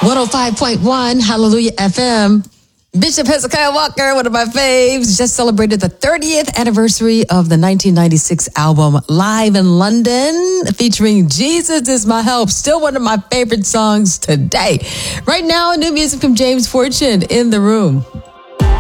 105.1 Hallelujah FM. Bishop Hezekiah Walker, one of my faves, just celebrated the 30th anniversary of the 1996 album Live in London, featuring Jesus Is My Help. Still one of my favorite songs today. Right now, new music from James Fortune in the room.